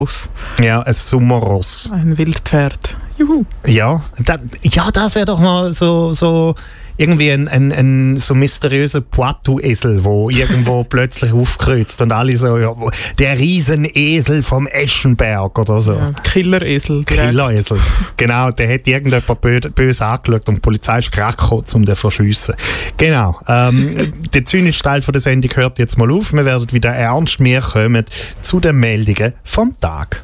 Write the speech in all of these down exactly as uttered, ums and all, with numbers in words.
Ross. Ja, ein Sommerross. Ein Wildpferd. Juhu. Ja, da, ja das wäre doch mal so, so irgendwie ein, ein, ein so mysteriöser Poitou-Esel, wo irgendwo plötzlich aufkreuzt und alle so, ja, der Riesenesel vom Eschenberg oder so. Ja, Killeresel. Killeresel. Genau, der hat irgendjemand bö böse angeschaut und die Polizei ist gerade gekommen, um den zu verschiessen. Genau. Ähm, der zynische Teil von der Sendung hört jetzt mal auf. Wir werden wieder ernst. Wir kommen zu den Meldungen vom Tag.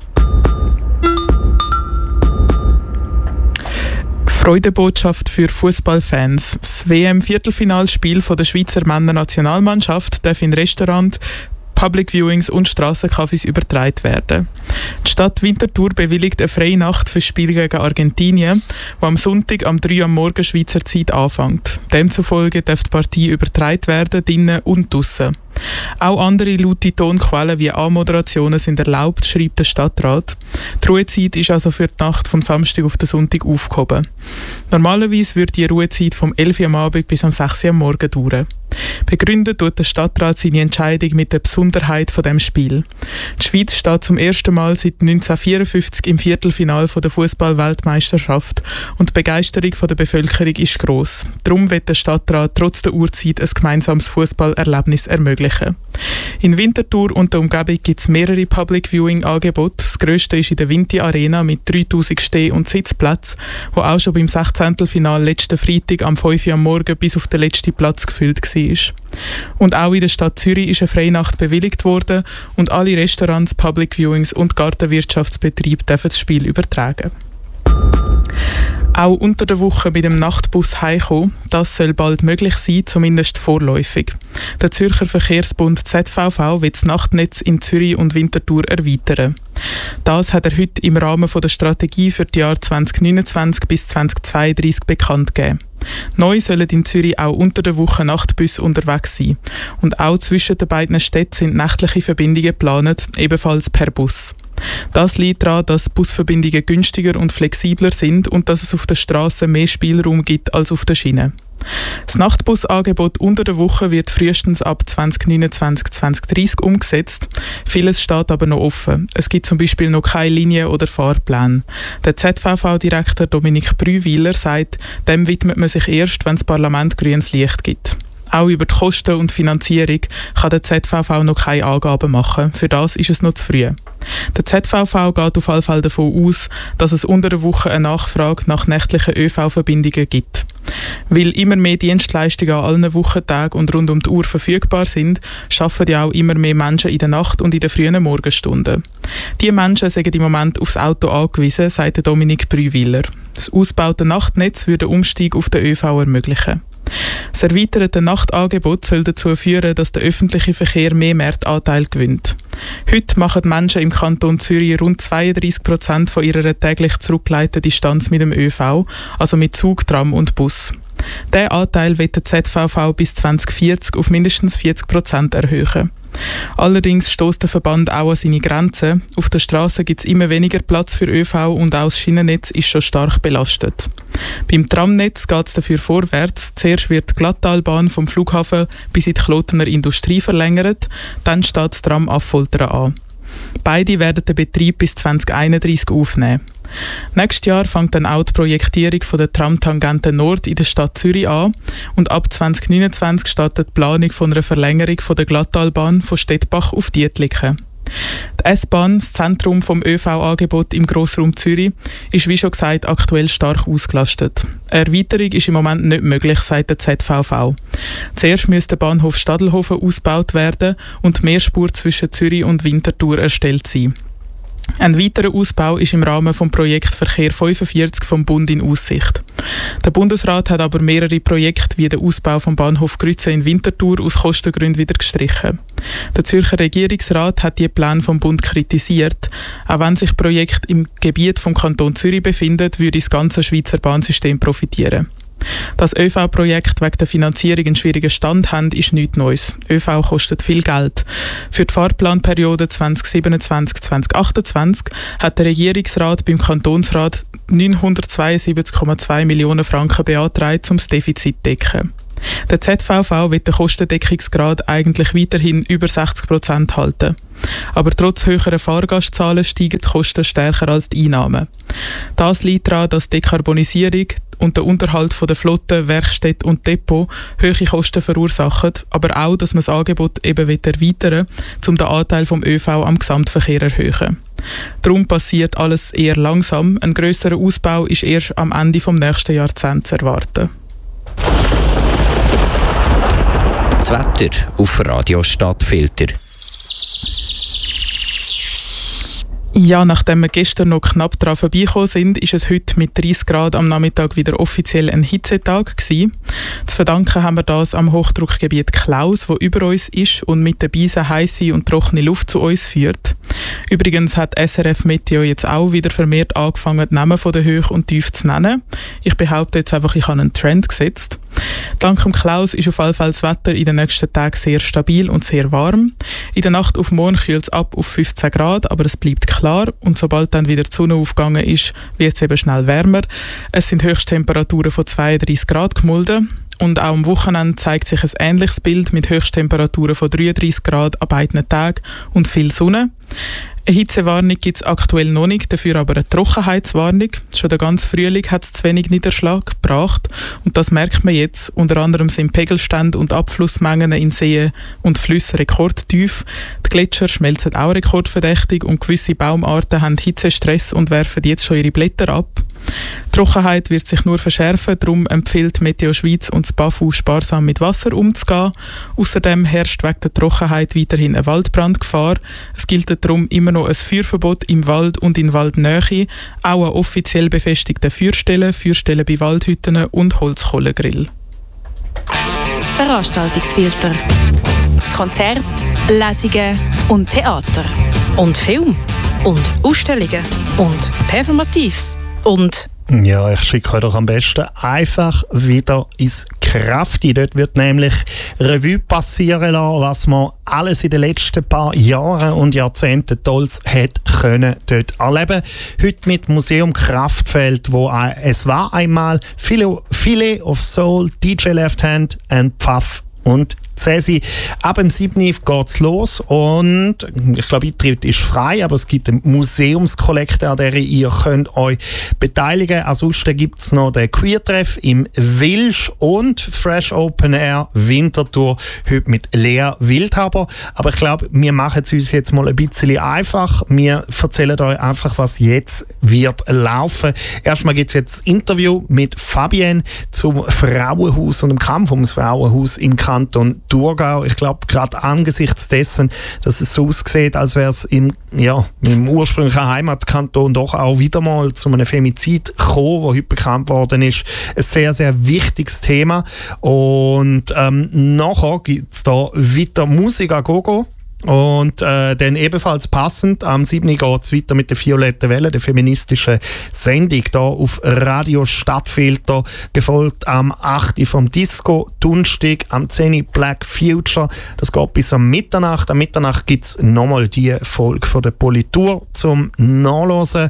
Freudebotschaft für Fußballfans. Das W M-Viertelfinalspiel der Schweizer Männernationalmannschaft darf in Restaurants, Public Viewings und Strassencafés übertragen werden. Die Stadt Winterthur bewilligt eine freie Nacht für das Spiel gegen Argentinien, die am Sonntag um drei Uhr am Morgen Schweizer Zeit anfängt. Demzufolge darf die Partie übertragen werden, drinnen und draussen. Auch andere laute Tonquellen wie Anmoderationen sind erlaubt, schreibt der Stadtrat. Die Ruhezeit ist also für die Nacht vom Samstag auf den Sonntag aufgehoben. Normalerweise würde die Ruhezeit vom elf Uhr am Abend bis am sechs Uhr am Morgen dauern. Begründet tut der Stadtrat seine Entscheidung mit der Besonderheit von dem Spiel. Die Schweiz steht zum ersten Mal seit neunzehnhundertvierundfünfzig im Viertelfinale der Fußball-Weltmeisterschaft und die Begeisterung der Bevölkerung ist gross. Darum wird der Stadtrat trotz der Uhrzeit ein gemeinsames Fußballerlebnis ermöglichen. In Winterthur und der Umgebung gibt es mehrere Public Viewing Angebote. Das grösste ist in der Vinti Arena mit dreitausend Steh- und Sitzplätzen, wo auch schon beim Sechzehntelfinale letzten Freitag am fünf Uhr am Morgen bis auf den letzten Platz gefüllt war. Und auch in der Stadt Zürich ist eine Freinacht bewilligt worden und alle Restaurants, Public Viewings und Gartenwirtschaftsbetriebe dürfen das Spiel übertragen. Auch unter der Woche mit dem Nachtbus heimkommen, das soll bald möglich sein, zumindest vorläufig. Der Zürcher Verkehrsbund Z V V will das Nachtnetz in Zürich und Winterthur erweitern. Das hat er heute im Rahmen der Strategie für die Jahre zwanzig neunundzwanzig bis zwanzig zweiunddreißig bekannt gegeben. Neu sollen in Zürich auch unter der Woche Nachtbusse unterwegs sein. Und auch zwischen den beiden Städten sind nächtliche Verbindungen geplant, ebenfalls per Bus. Das liegt daran, dass Busverbindungen günstiger und flexibler sind und dass es auf der Straße mehr Spielraum gibt als auf der Schiene. Das Nachtbusangebot unter der Woche wird frühestens ab zwanzig neunundzwanzig bis zwanzig dreißig umgesetzt. Vieles steht aber noch offen. Es gibt zum Beispiel noch keine Linie oder Fahrpläne. Der Z V V-Direktor Dominik Brühwiler sagt, dem widmet man sich erst, wenn das Parlament grünes Licht gibt. Auch über die Kosten und Finanzierung kann der Z V V noch keine Angaben machen. Für das ist es noch zu früh. Der Z V V geht auf jeden Fall davon aus, dass es unter der Woche eine Nachfrage nach nächtlichen Ö V-Verbindungen gibt. Weil immer mehr Dienstleistungen an allen Wochentagen und rund um die Uhr verfügbar sind, arbeiten ja auch immer mehr Menschen in der Nacht und in den frühen Morgenstunden. Diese Menschen sind im Moment aufs Auto angewiesen, sagt Dominik Brühwiler. Das ausgebaute Nachtnetz würde den Umstieg auf den Ö V ermöglichen. Das erweiterte Nachtangebot soll dazu führen, dass der öffentliche Verkehr mehr Marktanteil gewinnt. Heute machen die Menschen im Kanton Zürich rund zweiunddreißig Prozent von ihrer täglich zurückgelegten Distanz mit dem Ö V, also mit Zug, Tram und Bus. Diesen Anteil wird der Z V V bis zwanzig vierzig auf mindestens vierzig Prozent erhöhen. Allerdings stößt der Verband auch an seine Grenzen. Auf der Straße gibt es immer weniger Platz für Ö V und auch das Schienennetz ist schon stark belastet. Beim Tramnetz geht es dafür vorwärts. Zuerst wird die Glattalbahn vom Flughafen bis in die Klotener Industrie verlängert, dann steht das Tram Affoltern an. Beide werden den Betrieb bis zwanzig einunddreißig aufnehmen. Nächstes Jahr fängt dann auch die Projektierung von der Tramtangente Nord in der Stadt Zürich an und ab zwanzig neunundzwanzig startet die Planung von einer Verlängerung von der Glattalbahn von Stettbach auf Dietliken. Die S-Bahn, das Zentrum vom Ö V-Angebot im Grossraum Zürich, ist wie schon gesagt aktuell stark ausgelastet. Eine Erweiterung ist im Moment nicht möglich, sagt der Z V V. Zuerst müsste der Bahnhof Stadelhofen ausgebaut werden und die Mehrspur zwischen Zürich und Winterthur erstellt sein. Ein weiterer Ausbau ist im Rahmen des Projekts Verkehr fünfundvierzig vom Bund in Aussicht. Der Bundesrat hat aber mehrere Projekte wie den Ausbau vom Bahnhof Grütze in Winterthur aus Kostengründen wieder gestrichen. Der Zürcher Regierungsrat hat die Pläne vom Bund kritisiert. Auch wenn sich Projekte im Gebiet vom Kanton Zürich befinden, würde das ganze Schweizer Bahnsystem profitieren. Dass Ö V-Projekte wegen der Finanzierung einen schwierigen Stand haben, ist nichts Neues. Ö V kostet viel Geld. Für die Fahrplanperiode zwanzig siebenundzwanzig bis zwanzig achtundzwanzig hat der Regierungsrat beim Kantonsrat neunhundertzweiundsiebzig Komma zwei Millionen Franken beantragt, um das Defizit zu decken. Der Z V V will den Kostendeckungsgrad eigentlich weiterhin über sechzig Prozent halten. Aber trotz höherer Fahrgastzahlen steigen die Kosten stärker als die Einnahmen. Das liegt daran, dass die Dekarbonisierung und der Unterhalt der Flotte, Werkstätten und Depot hohe Kosten verursachen, aber auch, dass man das Angebot eben erweitern will, um den Anteil vom ÖV am Gesamtverkehr zu erhöhen. Darum passiert alles eher langsam. Ein grösserer Ausbau ist erst am Ende des nächsten Jahrzehnts zu erwarten. Das Wetter auf Radio Stadtfilter. Ja, nachdem wir gestern noch knapp daran vorbeigekommen sind, ist es heute mit dreißig Grad am Nachmittag wieder offiziell ein Hitzetag gewesen. Zu verdanken haben wir das am Hochdruckgebiet Klaus, wo über uns ist und mit der Beise heisse und trockene Luft zu uns führt. Übrigens hat S R F Meteo jetzt auch wieder vermehrt angefangen, die Namen von der Höhe und Tiefe zu nennen. Ich behaupte jetzt einfach, ich habe einen Trend gesetzt. Dank dem Klaus ist auf jeden Fall das Wetter in den nächsten Tagen sehr stabil und sehr warm. In der Nacht auf morgen kühlt es ab auf fünfzehn Grad, aber es bleibt klar und sobald dann wieder die Sonne aufgegangen ist, wird es eben schnell wärmer. Es sind Höchsttemperaturen von zweiunddreißig Grad gemulden. Und auch am Wochenende zeigt sich ein ähnliches Bild mit Höchsttemperaturen von dreiunddreißig Grad an beiden Tagen und viel Sonne. Eine Hitzewarnung gibt es aktuell noch nicht, dafür aber eine Trockenheitswarnung. Schon der ganze Frühling hat es zu wenig Niederschlag gebracht und das merkt man jetzt. Unter anderem sind Pegelstände und Abflussmengen in Seen und Flüssen rekordtief. Die Gletscher schmelzen auch rekordverdächtig und gewisse Baumarten haben Hitzestress und werfen jetzt schon ihre Blätter ab. Die Trockenheit wird sich nur verschärfen, darum empfiehlt Meteo Schweiz und das B A F U sparsam mit Wasser umzugehen. Außerdem herrscht wegen der Trockenheit weiterhin eine Waldbrandgefahr. Es gilt darum immer noch ein Feuerverbot im Wald und in Waldnähe, auch an offiziell befestigten Feuerstellen, Feuerstellen bei Waldhütten und Holzkohlengrill. Veranstaltungsfilter. Konzerte, Lesungen und Theater. Und Film. Und Ausstellungen. Und Performatives. Und ja, ich schicke euch doch am besten einfach wieder ins Krafti. Dort wird nämlich Revue passieren lassen, was man alles in den letzten paar Jahren und Jahrzehnten Tolles hat können dort erleben. Heute mit Museum Kraftfeld, wo es war einmal Filet of Soul, D J Left Hand und Pfaff und Cäsi. Ab dem siebten geht es los und ich glaube, Eintritt ist frei, aber es gibt eine Museumskollekte, an der ihr könnt euch beteiligen. Ansonsten gibt es noch den Queer-Treff im Wilsch und Fresh Open Air Winterthur, heute mit Lea Wildhaber. Aber ich glaube, wir machen es uns jetzt mal ein bisschen einfach. Wir erzählen euch einfach, was jetzt wird laufen. Erstmal gibt es jetzt das Interview mit Fabienne zum Frauenhaus und dem Kampf ums Frauenhaus im Kanton Thurgau. Ich glaube, gerade angesichts dessen, dass es so aussieht, als wäre es im, ja, im ursprünglichen Heimatkanton doch auch wieder mal zu einem Femizid gekommen, wo heute bekannt worden ist. Ein sehr, sehr wichtiges Thema. Und ähm, nachher gibt es da weiter Musik a Gogo. Und äh, dann ebenfalls passend, am siebten geht es weiter mit der Violetten Welle, der feministischen Sendung, hier auf Radio Stadtfilter, gefolgt am achten vom Disco, Dunstig, am zehnten Black Future. Das geht bis am Mitternacht. Am Mitternacht gibt es nochmal die Folge von der Politur zum Nachlesen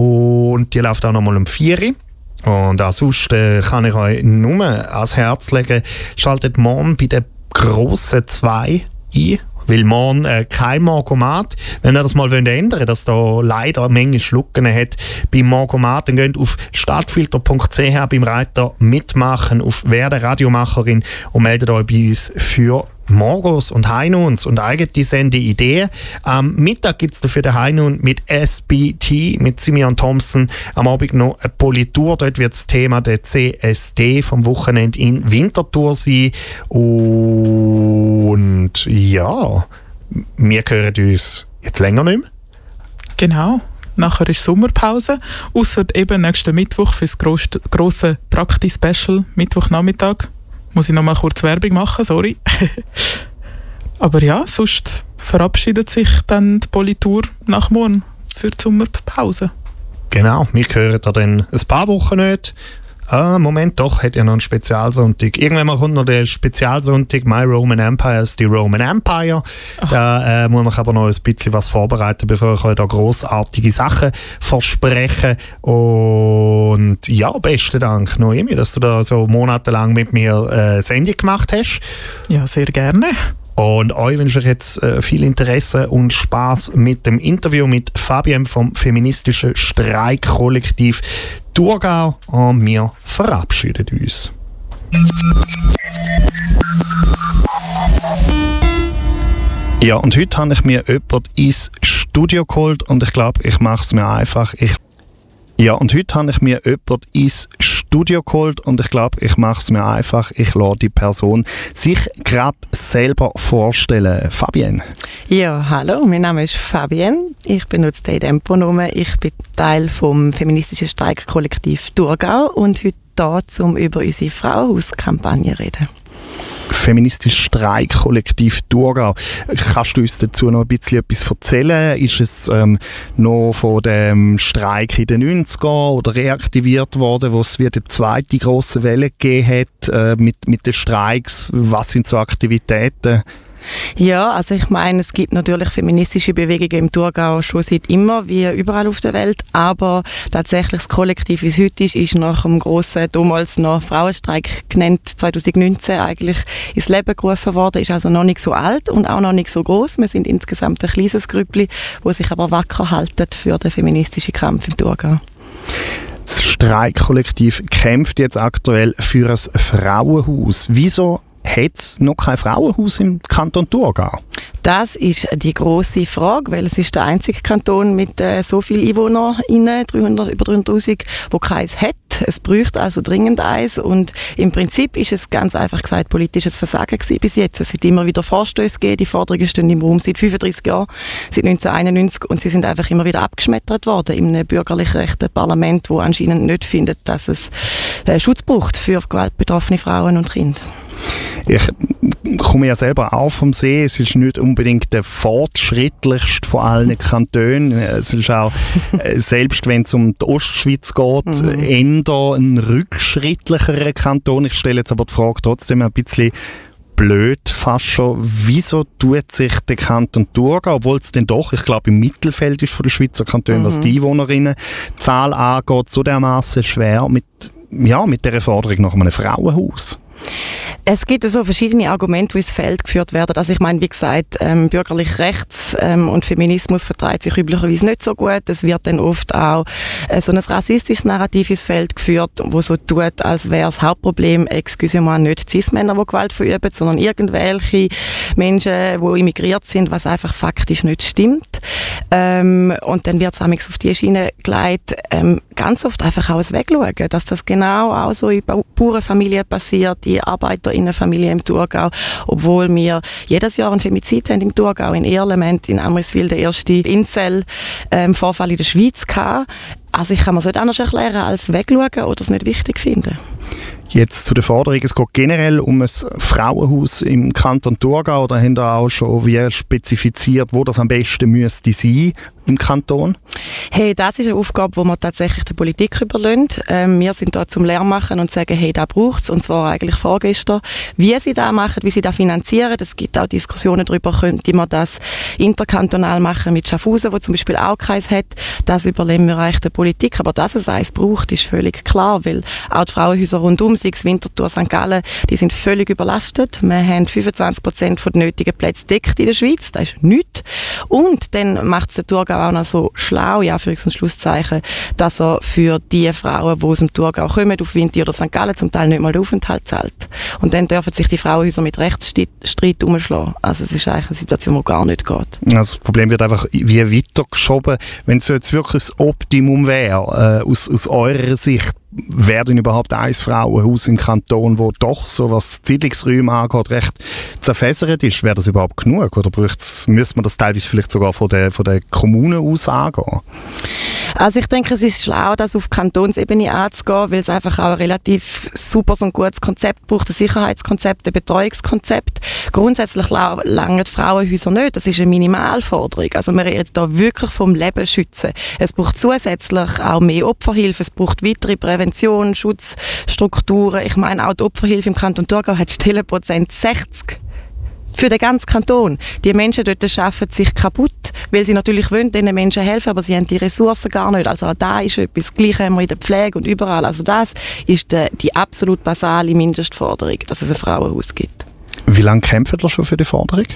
und die läuft auch nochmal um vier Uhr. Und ansonsten äh, kann ich euch nur ans Herz legen, schaltet morgen bei den grossen zwei ein. Weil morgen äh, kein Morgomat. Wenn ihr das mal ändern wollt, dass da leider eine Menge Schlucken hat beim Morgomat, dann geht auf stadtfilter punkt c h beim Reiter mitmachen auf Werde Radiomacherin und meldet euch bei uns für Morgos und Heinuns und eigene Sendeideen. Am Mittag gibt es dafür den Heinun mit S B T, mit Simeon Thompson. Am Abend noch eine Politur. Dort wird das Thema der C S D vom Wochenende in Winterthur sein. Und ja, wir hören uns jetzt länger nicht mehr. Genau. Nachher ist Sommerpause. Ausser eben nächsten Mittwoch für das grosse Prakti-Special, Mittwochnachmittag. Muss ich noch mal kurz Werbung machen, sorry. Aber ja, sonst verabschiedet sich dann die Politur nach morgen für die Sommerpause. Genau, wir hören da dann ein paar Wochen nicht. Ah, Moment, doch, hat ja noch einen Spezialsonntag. Irgendwann mal kommt noch der Spezialsonntag My Roman Empire ist die Roman Empire. Ach. Da äh, muss man aber noch ein bisschen was vorbereiten, bevor ich euch da grossartige Sachen verspreche. Und ja, besten Dank, Noemi, dass du da so monatelang mit mir äh, Sendung gemacht hast. Ja, sehr gerne. Und euch wünsche ich jetzt äh, viel Interesse und Spaß mit dem Interview mit Fabienne vom feministischen Streikkollektiv Thurgau. Und wir verabschieden uns. Ja, und heute habe ich mir jemanden ins Studio geholt und ich glaube, ich mache es mir einfach. Ich Ja, und heute habe ich mir jemanden ins Studio geholt und ich glaube, ich mache es mir einfach. Ich lasse die Person sich gerade selber vorstellen. Fabienne. Ja, hallo, mein Name ist Fabienne. Ich benutze den Temponomen. Ich bin Teil vom feministischen Streikkollektiv Thurgau und heute hier, um über unsere Frauenhauskampagne zu reden. Feministisches Streikkollektiv Thurgau. Kannst du uns dazu noch ein bisschen etwas erzählen? Ist es ähm, noch von dem Streik in den neunzigern oder reaktiviert worden, wo es wieder eine zweite grosse Welle gegeben hat äh, mit, mit den Streiks? Was sind so Aktivitäten? Ja, also ich meine, es gibt natürlich feministische Bewegungen im Thurgau schon seit immer, wie überall auf der Welt, aber tatsächlich das Kollektiv, wie es heute ist, ist nach dem grossen, damals noch Frauenstreik genannt, zwanzig neunzehn eigentlich ins Leben gerufen worden, ist also noch nicht so alt und auch noch nicht so gross. Wir sind insgesamt ein kleines Grüppli, das sich aber wacker halten für den feministischen Kampf im Thurgau. Das Streikkollektiv kämpft jetzt aktuell für ein Frauenhaus. Wieso hat es noch kein Frauenhaus im Kanton Thurgau? Das ist die grosse Frage, weil es ist der einzige Kanton mit äh, so vielen EinwohnerInnen, dreihundert, über dreihunderttausend, der keins hat. Es bräuchte also dringend eins und im Prinzip ist es ganz einfach gesagt politisches Versagen gewesen bis jetzt. Es hat immer wieder Vorstöße gegeben, die Forderungen stehen im Raum seit fünfunddreissig Jahren, seit neunzehnhunderteinundneunzig und sie sind einfach immer wieder abgeschmettert worden in einem bürgerlich rechten Parlament, wo anscheinend nicht findet, dass es äh, Schutz braucht für gewaltbetroffene Frauen und Kinder. Ich komme ja selber auch vom See. Es ist nicht unbedingt der fortschrittlichste von allen Kantonen. Es ist auch, selbst wenn es um die Ostschweiz geht, mhm. eher ein rückschrittlicherer Kanton. Ich stelle jetzt aber die Frage trotzdem ein bisschen blöd fast schon. Wieso tut sich der Kanton Thurgau, obwohl es denn doch, ich glaube, im Mittelfeld ist von der Schweizer Kantone, mhm. was die Einwohnerinnenzahl angeht, so dermaßen schwer mit, ja, mit dieser Forderung nach einem Frauenhaus? Es gibt so verschiedene Argumente, die ins Feld geführt werden. Also ich meine, wie gesagt, ähm, bürgerlich rechts ähm, und Feminismus vertreibt sich üblicherweise nicht so gut. Es wird dann oft auch äh, so ein rassistisches Narrativ ins Feld geführt, wo so tut, als wäre das Hauptproblem, excusez-moi, nicht Cis-Männer, die Gewalt verüben, sondern irgendwelche Menschen, die immigriert sind, was einfach faktisch nicht stimmt. Ähm, und dann wird es auf die Schiene gelegt, ähm, ganz oft einfach auch wegschauen, dass das genau auch so in Bauernfamilien passiert, in ArbeiterInnenfamilien im Thurgau, obwohl wir jedes Jahr einen Femizid haben im Thurgau, in Erlement, in Amriswil, der erste Incel-Vorfall ähm, in der Schweiz gehabt. Also ich kann mir es nicht anders erklären, als wegschauen oder es nicht wichtig finden. Jetzt zu der Forderung, es geht generell um ein Frauenhaus im Kanton Thurgau. Da haben wir auch schon wie spezifiziert, wo das am besten müsste sein im Kanton? Hey, das ist eine Aufgabe, die wir tatsächlich der Politik überlassen. Ähm, wir sind da zum Lehrmachen und sagen, hey, da braucht es, und zwar eigentlich vorgestern. Wie sie das machen, wie sie das finanzieren, es gibt auch Diskussionen darüber, könnte man das interkantonal machen mit Schaffhausen, wo zum Beispiel auch keins hat. Das überlassen wir eigentlich der Politik. Aber dass es eins braucht, ist völlig klar, weil auch die Frauenhäuser rundum, sei es Winterthur, Sankt Gallen, die sind völlig überlastet. Wir haben fünfundzwanzig Prozent der nötigen Plätze deckt in der Schweiz, das ist nichts. Und dann macht es der Thurgau auch noch so schlau, ja, für ein Schlusszeichen, dass er für die Frauen, die aus dem Thurgau kommen, auf Winti oder Sankt Gallen, zum Teil nicht mal den Aufenthalt zahlt. Und dann dürfen sich die Frauenhäuser mit Rechtsstreit umschlagen. Also es ist eigentlich eine Situation, die gar nicht geht. Also das Problem wird einfach wie weitergeschoben. Wenn es jetzt wirklich das Optimum wäre, äh, aus, aus eurer Sicht, wäre denn überhaupt ein Frauenhaus im Kanton, wo doch so was Siedlungsräume angeht, recht zerfässert ist? Wäre das überhaupt genug? Oder müsste man das teilweise vielleicht sogar von der, von der Kommune aus angehen? Also ich denke, es ist schlau, das auf Kantonsebene anzugehen, weil es einfach auch ein relativ super und gutes Konzept braucht, ein Sicherheitskonzept, ein Betreuungskonzept. Grundsätzlich langen die Frauenhäuser nicht, das ist eine Minimalforderung. Also wir reden da wirklich vom Leben schützen. Es braucht zusätzlich auch mehr Opferhilfe, es braucht weitere Prävention, Schutzstrukturen. Ich meine, auch die Opferhilfe im Kanton Thurgau hat Stellenprozent sechzig. Für den ganzen Kanton. Die Menschen dort arbeiten sich kaputt, weil sie natürlich wollen, diesen Menschen helfen, aber sie haben die Ressourcen gar nicht. Also auch da ist etwas. Gleich haben wir in der Pflege und überall. Also das ist die, die absolut basale Mindestforderung, dass es ein Frauenhaus gibt. Wie lange kämpfen ihr schon für die Forderung?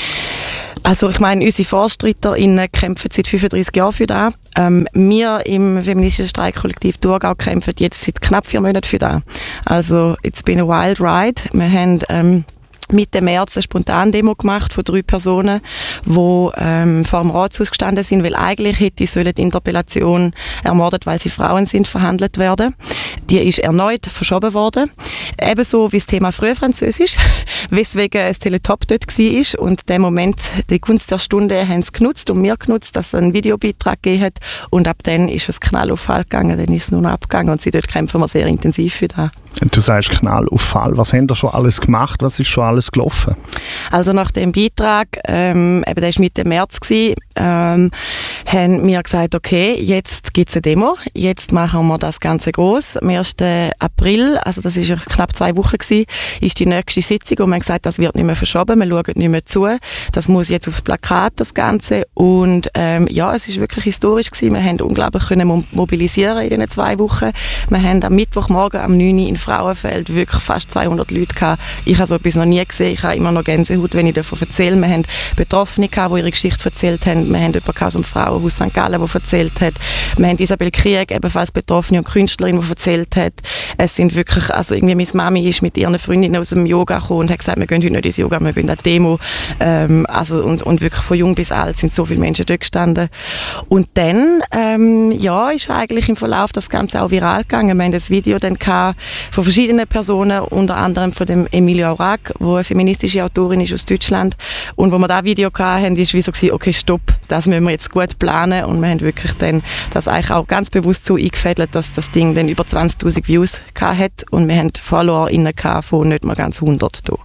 Also ich meine, unsere VorstreiterInnen kämpfen seit fünfunddreissig Jahren für das. Ähm, wir im feministischen Streikkollektiv Thurgau kämpfen jetzt seit knapp vier Monaten für das. Also it's been a wild ride. Wir haben ähm, Mitte März eine Spontandemo gemacht von drei Personen, die ähm, vor dem Ratshaus gestanden sind, weil eigentlich hätte sollen die Interpellation ermordet, weil sie Frauen sind, verhandelt werden. Die ist erneut verschoben worden. Ebenso wie das Thema Frühfranzösisch, weswegen ein Teletop dort war. Und den Moment, die Gunst der Stunde, haben sie genutzt und wir genutzt, dass es einen Videobeitrag gegeben hat. Und ab dann ist es Knallauffall gegangen, dann ist es nur noch abgegangen und seitdem kämpfen wir sehr intensiv für das. Du sagst Knallauffall. Was haben ihr schon alles gemacht? Was ist schon alles gelaufen? Also nach dem Beitrag, ähm, eben der war Mitte März, gewesen, ähm, haben wir gesagt, okay, jetzt gibt es eine Demo, jetzt machen wir das Ganze gross. Am ersten April, also das ist knapp zwei Wochen gewesen, ist die nächste Sitzung und wir haben gesagt, das wird nicht mehr verschoben, wir schauen nicht mehr zu. Das muss jetzt aufs Plakat, das Ganze. Und ähm, ja, es ist wirklich historisch gewesen. Wir haben unglaublich können mobilisieren in diesen zwei Wochen. Wir haben am Mittwochmorgen am neun Uhr in Frauenfeld wirklich fast zweihundert Leute gehabt. Ich habe so etwas noch nie gesehen. Ich habe immer noch Gänsehaut, wenn ich davon erzähle. Wir haben Betroffene gehabt, die ihre Geschichte erzählt haben. Wir haben jemanden aus dem Frauenhaus Sankt Gallen, der erzählt hat. Wir haben Isabel Krieg, ebenfalls Betroffene und Künstlerin, die erzählt hat. Es sind wirklich, also irgendwie meine Mami ist mit ihren Freundinnen aus dem Yoga gekommen und hat gesagt, wir gehen heute nicht ins Yoga, wir gehen an die Demo. Ähm, also, und, und wirklich von jung bis alt sind so viele Menschen dort gestanden. Und dann, ähm, ja, ist eigentlich im Verlauf das Ganze auch viral gegangen. Wir haben das Video dann gehabt von verschiedenen Personen, unter anderem von dem Emilia Orac, die eine feministische Autorin ist aus Deutschland. Und wo wir das Video hatten, ist wie so gewesen, okay, stopp, das müssen wir jetzt gut planen. Und wir haben wirklich dann das eigentlich auch ganz bewusst so eingefädelt, dass das Ding dann über zwanzigtausend Views hat und wir haben FollowerInnen von nicht mal ganz hundert hier.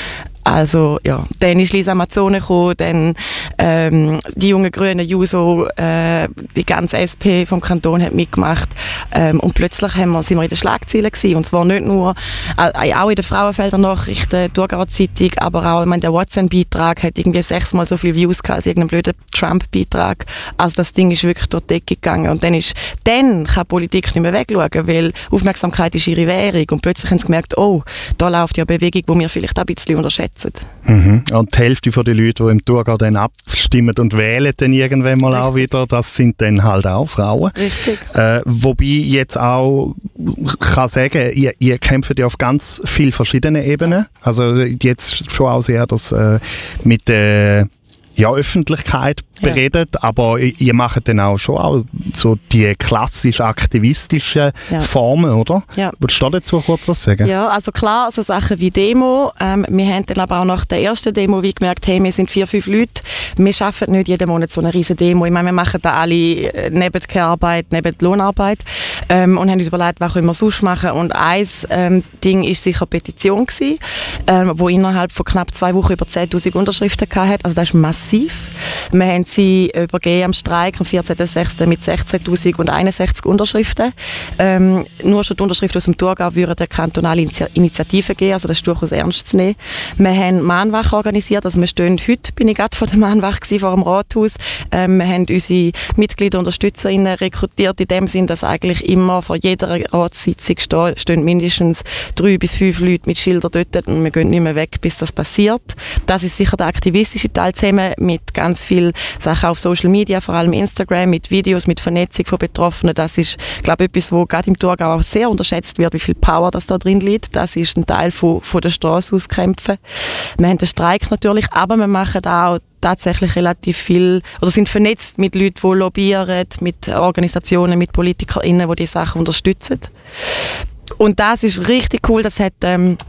Also ja, dann ist Lisa Mazzone gekommen, dann ähm, die jungen Grünen, Juso, äh, die ganze S P vom Kanton hat mitgemacht ähm, und plötzlich haben wir, sind wir in den Schlagzeilen gewesen. Und zwar nicht nur, äh, auch in den Frauenfelder Nachrichten, Thurgauer Zeitung, aber auch, ich meine, der WhatsApp-Beitrag hat irgendwie sechsmal so viele Views gehabt als irgendein blöder Trump-Beitrag. Also das Ding ist wirklich durch die Decke gegangen und dann ist, dann kann Politik nicht mehr wegschauen, weil Aufmerksamkeit ist ihre Währung und plötzlich haben sie gemerkt, oh, da läuft ja eine Bewegung, die wir vielleicht auch ein bisschen unterschätzen. Mhm. Und die Hälfte der Leute, die im Thurgau dann abstimmen und wählen dann irgendwann mal Richtig. Auch wieder, das sind dann halt auch Frauen. Richtig. Äh, wobei ich jetzt auch kann sagen, ihr, ihr kämpft ja auf ganz vielen verschiedenen Ebenen. Also jetzt schon auch sehr das äh, mit der äh, ja, Öffentlichkeit beredet, ja. Aber ihr macht dann auch schon auch so die klassisch aktivistischen ja. Formen, oder? Ja. Würdest du dazu kurz was sagen? Ja, also klar, so Sachen wie Demo. Ähm, wir haben dann aber auch nach der ersten Demo wie gemerkt, hey, wir sind vier, fünf Leute, wir schaffen nicht jeden Monat so eine riesen Demo. Ich meine, wir machen da alle neben die Care-Arbeit, neben die Lohnarbeit ähm, und haben uns überlegt, was können wir sonst machen. Und ein ähm, Ding war sicher eine Petition gewesen, ähm, wo innerhalb von knapp zwei Wochen über zehntausend Unterschriften hatte. Also das ist massiv. Wir haben sie übergeben am Streik am vierzehnten sechsten mit sechzehntausendeinundsechzig Unterschriften. Ähm, nur schon die Unterschriften aus dem Thurgau würden eine kantonale Initiative geben, also das ist durchaus ernst zu nehmen. Wir haben Mahnwache organisiert, also wir stehen heute, bin ich gerade vor der Mahnwache gewesen, vor dem Rathaus. Ähm, wir haben unsere Mitglieder, UnterstützerInnen rekrutiert, in dem Sinn, dass eigentlich immer vor jeder Ratssitzung stehen, stehen mindestens drei bis fünf Leute mit Schildern dort und wir gehen nicht mehr weg, bis das passiert. Das ist sicher der aktivistische Teil, zusammen mit ganz vielen Sachen auf Social Media, vor allem Instagram, mit Videos, mit Vernetzung von Betroffenen. Das ist, glaube ich, etwas, wo gerade im Thurgau auch sehr unterschätzt wird, wie viel Power das da drin liegt. Das ist ein Teil von, von der Straße aus kämpfen. Wir haben den Streik natürlich, aber wir machen auch tatsächlich relativ viel, oder sind vernetzt mit Leuten, die lobbyieren, mit Organisationen, mit PolitikerInnen, die die Sachen unterstützen. Und das ist richtig cool. Das hat ähm,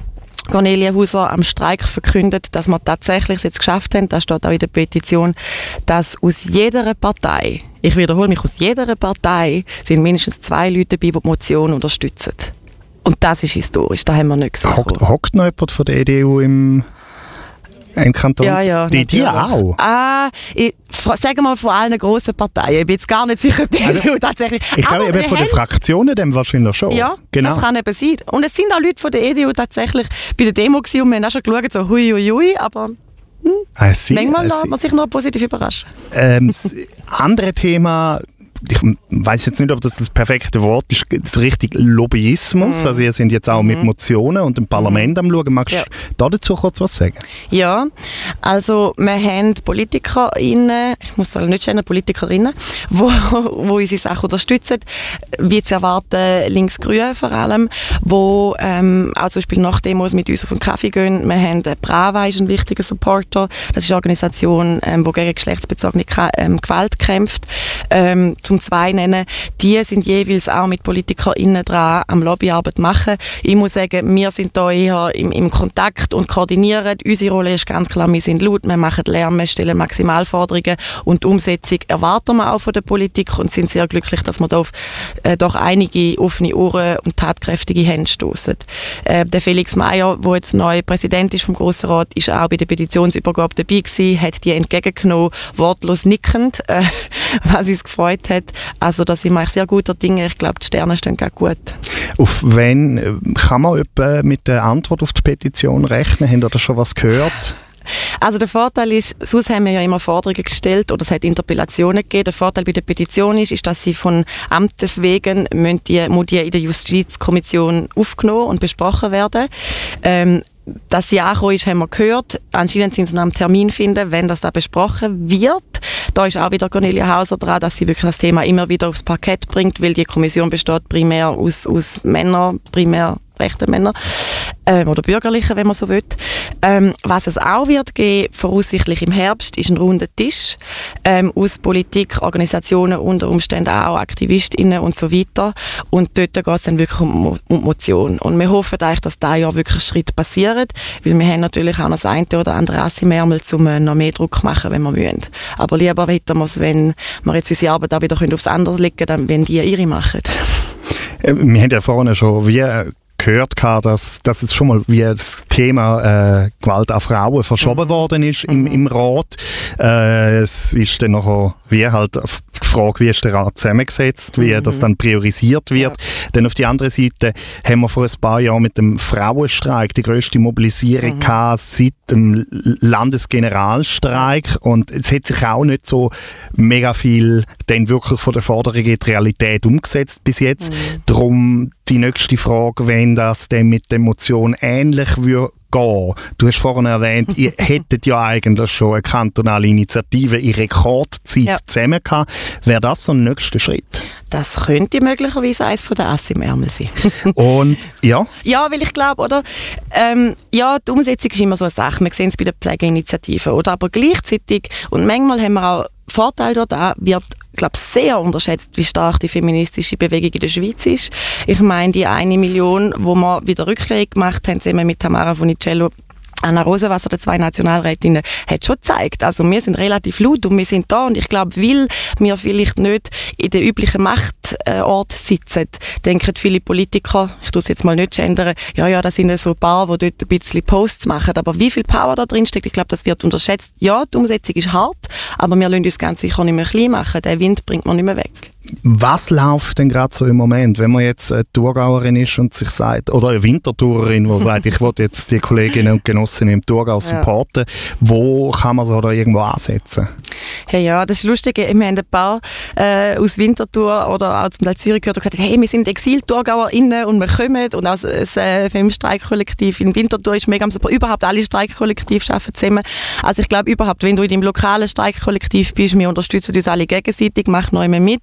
Cornelia Hauser am Streik verkündet, dass wir tatsächlich es jetzt geschafft haben, das steht auch in der Petition, dass aus jeder Partei, ich wiederhole mich, aus jeder Partei sind mindestens zwei Leute dabei, die die Motion unterstützen. Und das ist historisch, das haben wir nicht gesehen. Hockt, hockt noch jemand von der E D U im, im Kanton? Ja, ja. Die, die auch? Ah, ich, sagen wir mal von allen grossen Parteien. Ich bin jetzt gar nicht sicher, ob die also, E D U tatsächlich... Ich glaube, eben von den Fraktionen dem wahrscheinlich schon. Ja, genau. Das kann eben sein. Und es sind auch Leute von der E D U tatsächlich bei der Demo gewesen und wir haben auch schon geschaut, so hui, hui, hui, aber... Hm, see, manchmal lässt man sich noch positiv überraschen. Ähm, das andere Thema... Ich weiß jetzt nicht, ob das das perfekte Wort ist, so richtig Lobbyismus. Mm. Also ihr sind jetzt auch mm. mit Motionen und dem Parlament mm. am Schauen. Magst du ja. da dazu kurz was sagen? Ja, also wir haben PolitikerInnen, ich muss sagen, nicht sagen PolitikerInnen, wo, wo unsere Sache unterstützen, wie zu erwarten, links-grün vor allem, wo ähm, auch zum Beispiel nach Demos mit uns auf den Kaffee gehen. Wir haben Brava, ist ein wichtiger Supporter. Das ist eine Organisation, ähm, die gegen geschlechtsbezogene ähm, Gewalt kämpft. Ähm, zum zwei nennen, die sind jeweils auch mit PolitikerInnen dran am Lobbyarbeit machen. Ich muss sagen, wir sind da eher im, im Kontakt und koordinieren. Unsere Rolle ist ganz klar, wir sind laut, wir machen Lärm, wir stellen Maximalforderungen und die Umsetzung erwarten wir auch von der Politik und sind sehr glücklich, dass wir da auf äh, doch einige offene Ohren und tatkräftige Hände stoßen. Äh, der Felix Meyer, der jetzt neu Präsident ist vom Grossen Rat, ist auch bei der Petitionsübergabe dabei gewesen, hat die entgegengenommen, wortlos nickend, äh, was uns gefreut hat. Also da sind wir sehr guter Dinge. Ich glaube, die Sterne stehen auch gut. Auf wen kann man etwa mit der Antwort auf die Petition rechnen? Habt ihr da schon was gehört? Also der Vorteil ist, sonst haben wir ja immer Forderungen gestellt oder es hat Interpellationen gegeben. Der Vorteil bei der Petition ist, ist dass sie von Amtes wegen müssen die, muss die in der Justizkommission aufgenommen und besprochen werden. Ähm, Dass sie angekommen ist, haben wir gehört. Anscheinend sind sie noch am Termin finden, wenn das da besprochen wird. Da ist auch wieder Cornelia Hauser dran, dass sie wirklich das Thema immer wieder aufs Parkett bringt, weil die Kommission besteht primär aus, aus Männern, primär rechten Männern. Ähm, oder Bürgerlichen, wenn man so will. Ähm, was es auch wird geben, voraussichtlich im Herbst, ist ein runder Tisch ähm, aus Politik, Organisationen, unter Umständen auch AktivistInnen und so weiter. Und dort geht es dann wirklich um, um die Motion. Und wir hoffen eigentlich, dass da ja wirklich Schritt passiert, weil wir haben natürlich auch noch das eine oder andere Ass im Ärmel, um äh, noch mehr Druck zu machen, wenn wir wollen. Aber lieber hätten wir es, wenn wir jetzt unsere Arbeit auch wieder aufs andere legen können, wenn die ihre machen. Wir haben ja vorhin schon wie gehört, dass, dass es schon mal wie das Thema äh, Gewalt an Frauen verschoben worden ist im, im Rat. Äh, es ist dann noch wie halt die Frage, wie ist der Rat zusammengesetzt, wie das dann priorisiert wird. Ja. Dann auf die andere Seite haben wir vor ein paar Jahren mit dem Frauenstreik die grösste Mobilisierung mhm. gehabt seit dem Landesgeneralstreik und es hat sich auch nicht so mega viel dann wirklich von der Forderung in die Realität umgesetzt bis jetzt. Mhm. Darum die nächste Frage, wenn das dann mit der Motion ähnlich würde gehen. Du hast vorhin erwähnt, ihr hättet ja eigentlich schon eine kantonale Initiative in Rekordzeit ja. zusammen gehabt. Wäre das so ein nächster Schritt? Das könnte möglicherweise eines von den Ass im Ärmel sein. Und ja? Ja, weil ich glaube, oder? Ähm, ja, die Umsetzung ist immer so eine Sache. Wir sehen es bei der Pflegeinitiative. Oder? Aber gleichzeitig, und manchmal haben wir auch Vorteile dort auch, wird ich glaube, sehr unterschätzt, wie stark die feministische Bewegung in der Schweiz ist. Ich meine, die eine Million, wo wir wieder Rückkehr gemacht haben, sehen wir mit Tamara Funicello, Anna Rosenwasser, der zwei Nationalrätinnen, hat schon gezeigt. Also wir sind relativ laut und wir sind da und ich glaube, weil wir vielleicht nicht in den üblichen Machtort sitzen, denken viele Politiker, ich tue es jetzt mal nicht gendern, ja, ja, das sind so ein paar, die dort ein bisschen Posts machen, aber wie viel Power da drin steckt, ich glaube, das wird unterschätzt. Ja, die Umsetzung ist hart, aber wir lassen uns ganz sicher nicht mehr klein machen. Den Wind bringt man nicht mehr weg. Was läuft denn gerade so im Moment, wenn man jetzt eine Thurgauerin ist und sich sagt, oder eine Winterthurerin, die sagt, ich will jetzt die Kolleginnen und Genossen im Thurgau supporten, ja. Wo kann man so da irgendwo ansetzen? Hey, ja, das ist lustig. Wir haben ein paar äh, aus Winterthur oder auch zum Teil Zürich gehört und gesagt, hey, wir sind Exil-ThurgauerInnen und wir kommen und auch das äh, Filmstreikkollektiv in Winterthur ist mega super. Überhaupt alle Streikkollektive arbeiten zusammen. Also ich glaube überhaupt, wenn du in deinem lokalen Streikkollektiv bist, wir unterstützen uns alle gegenseitig, mach neu mehr mit. Du kannst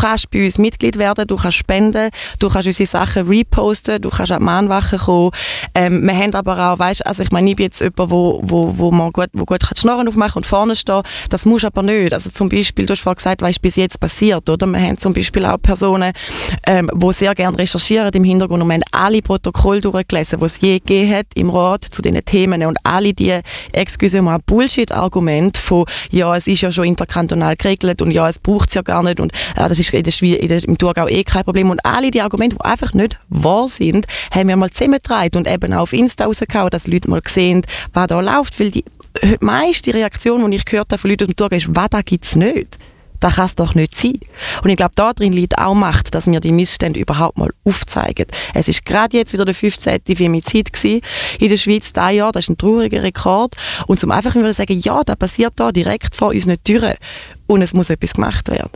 kannst bei uns Mitglied werden, du kannst spenden, du kannst unsere Sachen reposten, du kannst an die Mahnwache kommen. Ähm, wir haben aber auch, weißt, also ich meine, ich bin jetzt jemand, wo, wo, wo man gut, wo gut die Schnorren aufmachen und vorne stehen. Das muss aber nicht. Also zum Beispiel, du hast vorhin gesagt, was ist bis jetzt passiert, oder? Wir haben zum Beispiel auch Personen, ähm, die sehr gerne recherchieren im Hintergrund, und wir haben alle Protokolle durchgelesen, die es je gegeben hat im Rat zu diesen Themen, und alle die, excuse mal, Bullshit-Argumente von, ja, es ist ja schon interkantonal geregelt und ja, es braucht es ja gar nicht und äh, das ist in der Schweiz, in der, im Thurgau eh kein Problem, und alle die Argumente, die einfach nicht wahr sind, haben wir mal zusammengetragen und eben auch auf Insta rausgehauen, dass Leute mal sehen, was da läuft, weil die meiste Reaktion, die ich gehört habe von Leuten aus dem Thurgau, ist, was, da gibt es nicht. Das kann es doch nicht sein. Und ich glaube, da drin liegt auch Macht, dass wir die Missstände überhaupt mal aufzeigen. Es ist gerade jetzt wieder der fünfzehnte Femizid gewesen in der Schweiz dieses Jahr. Das ist ein trauriger Rekord. Und zum einfach wieder sagen, ja, das passiert da direkt vor unseren Türen. Und es muss etwas gemacht werden.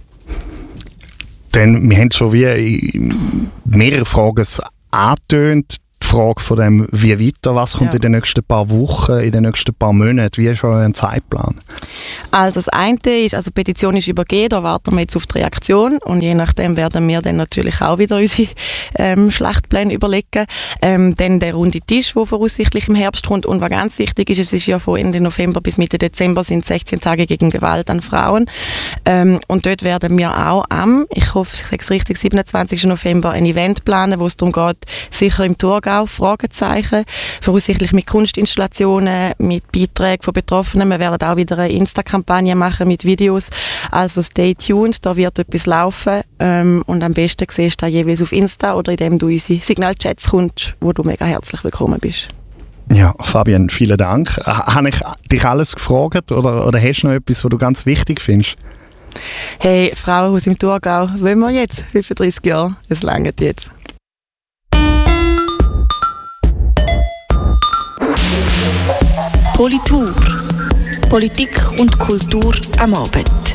Denn wir haben schon wie mehrere Fragen angetönt. Die Frage von dem, wie weiter, was kommt ja. in den nächsten paar Wochen, in den nächsten paar Monaten, wie ist euer Zeitplan? Also das eine ist, also die Petition ist übergeben, da warten wir jetzt auf die Reaktion und je nachdem werden wir dann natürlich auch wieder unsere ähm, Schlachtpläne überlegen. Ähm, dann der runde Tisch, der voraussichtlich im Herbst kommt, und was ganz wichtig ist, es ist ja von Ende November bis Mitte Dezember sind sechzehn Tage gegen Gewalt an Frauen, ähm, und dort werden wir auch am, ich hoffe, ich sage es richtig, siebenundzwanzigsten November ein Event planen, wo es darum geht, sicher im Thurgau, Fragezeichen, voraussichtlich mit Kunstinstallationen, mit Beiträgen von Betroffenen. Wir werden auch wieder eine Insta-Kampagne machen mit Videos. Also stay tuned, da wird etwas laufen. Ähm, und am besten siehst du das jeweils auf Insta oder indem du unsere Signal-Chats kommst, wo du mega herzlich willkommen bist. Ja, Fabian, vielen Dank. Habe ich dich alles gefragt oder, oder hast du noch etwas, was du ganz wichtig findest? Hey, Frauenhaus im Thurgau, wollen wir jetzt? fünfunddreissig Jahre, es reicht jetzt. Politur. Politik und Kultur am Abend.